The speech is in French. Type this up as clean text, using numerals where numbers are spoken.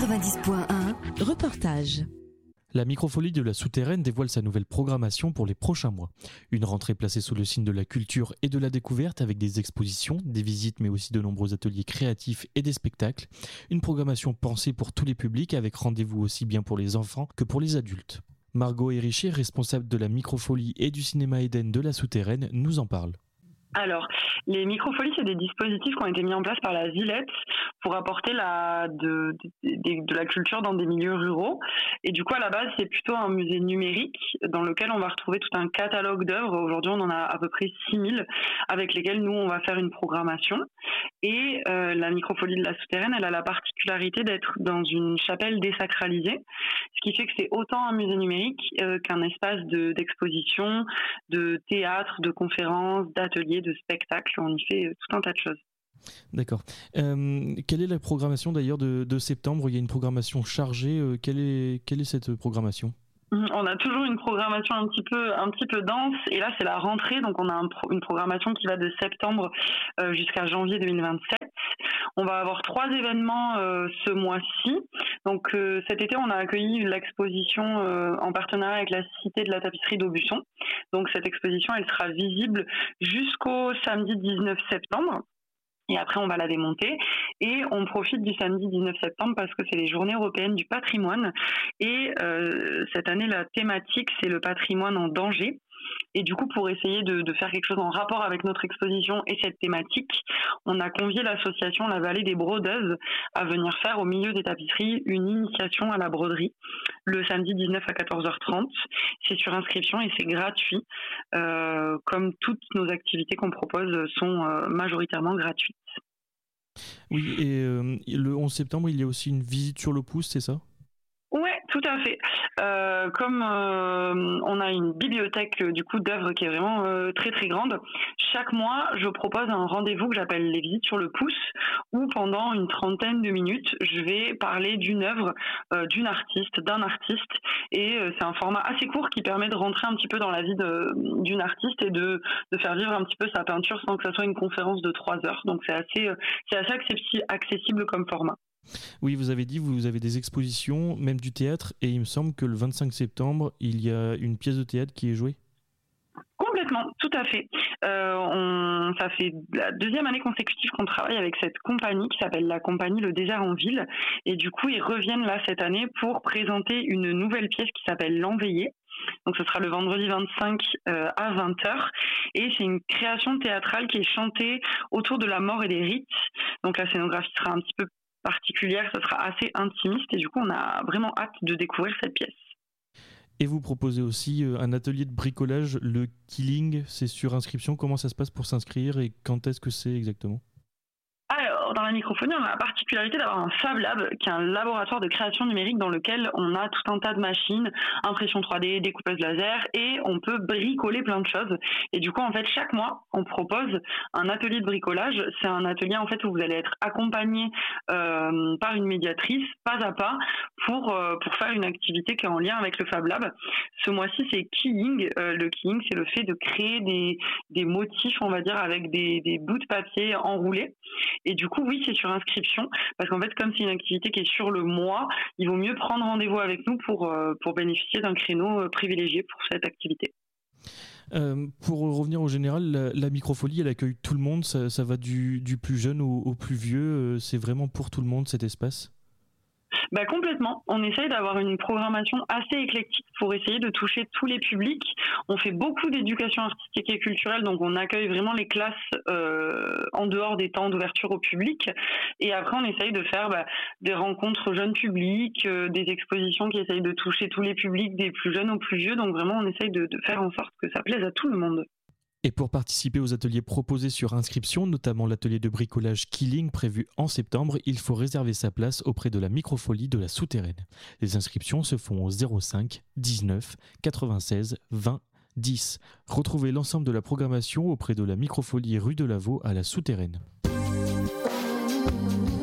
90.1 reportage. La Microfolie de la Souterraine dévoile sa nouvelle programmation pour les prochains mois. Une rentrée placée sous le signe de la culture et de la découverte avec des expositions, des visites mais aussi de nombreux ateliers créatifs et des spectacles. Une programmation pensée pour tous les publics avec rendez-vous aussi bien pour les enfants que pour les adultes. Margot Hérichet, responsable de la Microfolie et du cinéma Eden de la Souterraine, nous en parle. Alors, les microfolies, c'est des dispositifs qui ont été mis en place par la Villette pour apporter de la culture dans des milieux ruraux. Et du coup, à la base, c'est plutôt un musée numérique dans lequel on va retrouver tout un catalogue d'œuvres. Aujourd'hui, on en a à peu près 6000 avec lesquelles nous, on va faire une programmation. Et la Microfolie de la Souterraine, elle a la particularité d'être dans une chapelle désacralisée, ce qui fait que c'est autant un musée numérique qu'un espace d'exposition, de théâtre, de conférences, d'ateliers, de spectacles. On y fait tout un tas de choses. D'accord. Quelle est la programmation d'ailleurs de septembre ? Il y a une programmation chargée. Quelle est cette programmation ? On a toujours une programmation un petit peu dense, et là c'est la rentrée, donc on a une programmation qui va de septembre jusqu'à janvier 2027. On va avoir 3 événements ce mois-ci. Donc cet été, on a accueilli l'exposition en partenariat avec la Cité de la Tapisserie d'Aubusson. Donc cette exposition, elle sera visible jusqu'au samedi 19 septembre. Et après, on va la démonter. Et on profite du samedi 19 septembre parce que c'est les Journées européennes du patrimoine. Et cette année, la thématique, c'est le patrimoine en danger. Et du coup, pour essayer de faire quelque chose en rapport avec notre exposition et cette thématique, on a convié l'association La Vallée des Brodeuses à venir faire au milieu des tapisseries une initiation à la broderie le samedi 19 à 14h30. C'est sur inscription et c'est gratuit. Comme toutes nos activités qu'on propose sont majoritairement gratuites. Oui, et le 11 septembre, il y a aussi une visite sur le pouce, c'est ça ? Ouais, tout à fait. Comme on a une bibliothèque du coup d'œuvres qui est vraiment très très grande, chaque mois je propose un rendez-vous que j'appelle les visites sur le pouce, où pendant une trentaine de minutes je vais parler d'une œuvre, d'un artiste, et c'est un format assez court qui permet de rentrer un petit peu dans la vie d'une artiste et de faire vivre un petit peu sa peinture sans que ça soit une conférence de 3 heures. Donc c'est assez accessible comme format. Oui, vous avez dit, vous avez des expositions, même du théâtre, et il me semble que le 25 septembre, il y a une pièce de théâtre qui est jouée. Complètement, tout à fait. Ça fait la 2e année consécutive qu'on travaille avec cette compagnie qui s'appelle la compagnie Le Désert en Ville. Et du coup, ils reviennent là cette année pour présenter une nouvelle pièce qui s'appelle L'Enveillé. Donc ce sera le vendredi 25 à 20h. Et c'est une création théâtrale qui est chantée autour de la mort et des rites. Donc la scénographie sera un petit peu particulière, ça sera assez intimiste et du coup on a vraiment hâte de découvrir cette pièce. Et vous proposez aussi un atelier de bricolage, le Killing, c'est sur inscription. Comment ça se passe pour s'inscrire et quand est-ce que c'est exactement ? Alors, dans la Microfolie, on a la particularité d'avoir un Fab Lab, qui est un laboratoire de création numérique dans lequel on a tout un tas de machines, impression 3D, découpage laser, et on peut bricoler plein de choses. Et du coup, en fait, chaque mois, on propose un atelier de bricolage. C'est un atelier, en fait, où vous allez être accompagné par une médiatrice, pas à pas, pour faire une activité qui est en lien avec le Fab Lab. Ce mois-ci, c'est Killing. Le Killing, c'est le fait de créer des motifs, on va dire, avec des bouts de papier enroulés. Et du coup, oui, c'est sur inscription, parce qu'en fait, comme c'est une activité qui est sur le mois, il vaut mieux prendre rendez-vous avec nous pour bénéficier d'un créneau privilégié pour cette activité. Pour revenir au général, la Microfolie, elle accueille tout le monde, ça va du plus jeune au plus vieux, c'est vraiment pour tout le monde cet espace ? Complètement. On essaye d'avoir une programmation assez éclectique pour essayer de toucher tous les publics. On fait beaucoup d'éducation artistique et culturelle, donc on accueille vraiment les classes en dehors des temps d'ouverture au public. Et après, on essaye de faire des rencontres jeunes publics, des expositions qui essayent de toucher tous les publics, des plus jeunes aux plus vieux. Donc vraiment, on essaye de faire en sorte que ça plaise à tout le monde. Et pour participer aux ateliers proposés sur inscription, notamment l'atelier de bricolage Killing prévu en septembre, il faut réserver sa place auprès de la Microfolie de la Souterraine. Les inscriptions se font au 05 19 96 20 10. Retrouvez l'ensemble de la programmation auprès de la Microfolie rue de Lavaux à la Souterraine.